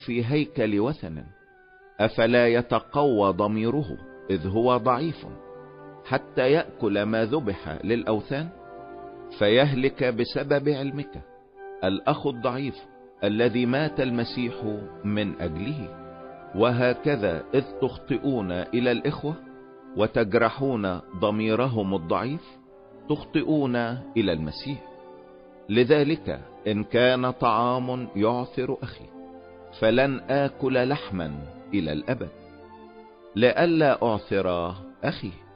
في هيكل وثن، أفلا يتقوى ضميره إذ هو ضعيف حتى يأكل ما ذبح للأوثان؟ فيهلك بسبب علمك الأخ الضعيف الذي مات المسيح من أجله. وهكذا إذ تخطئون إلى الإخوة وتجرحون ضميرهم الضعيف تخطئون إلى المسيح. لذلك إن كان طعام يعثر أخي فلن آكل لحما إلى الأبد، لئلا أعثر أخي.